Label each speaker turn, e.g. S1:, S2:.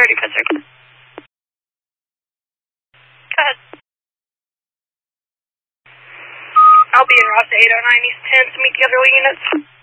S1: 35 seconds. Go ahead. I'll be in Ross 809 East 10 to meet the other units.